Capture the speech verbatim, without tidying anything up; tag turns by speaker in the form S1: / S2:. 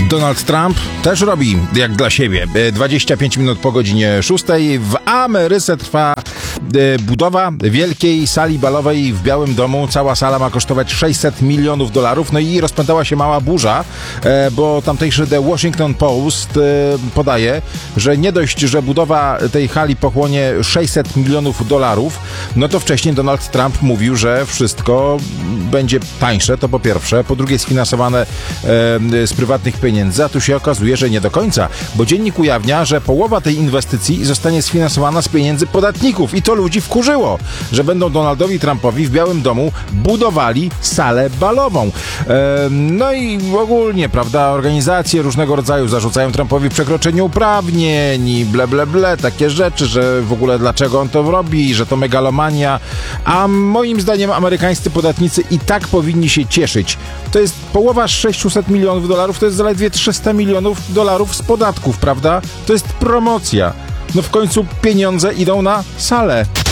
S1: Donald Trump też robi jak dla siebie. dwadzieścia pięć minut po godzinie szóstej w Ameryce trwa budowa wielkiej sali balowej w Białym Domu. Cała sala ma kosztować sześćset milionów dolarów. No i rozpętała się mała burza, bo tamtejszy The Washington Post podaje, że nie dość, że budowa tej hali pochłonie sześćset milionów dolarów, no to wcześniej Donald Trump mówił, że wszystko będzie tańsze, to po pierwsze. Po drugie sfinansowane z prywatnych pieniędzy, a tu się okazuje, że nie do końca, bo dziennik ujawnia, że połowa tej inwestycji zostanie sfinansowana z pieniędzy podatników i to ludzi wkurzyło, że będą Donaldowi Trumpowi w Białym Domu budowali salę balową. E, no i ogólnie, prawda, organizacje różnego rodzaju zarzucają Trumpowi przekroczenie uprawnień i ble, ble, ble, takie rzeczy, że w ogóle dlaczego on to robi, że to megalomania, a moim zdaniem amerykańscy podatnicy i tak powinni się cieszyć. To jest połowa sześćset milionów dolarów, to jest zaledwie trzysta milionów dolarów z podatków, prawda? To jest promocja. No w końcu pieniądze idą na salę.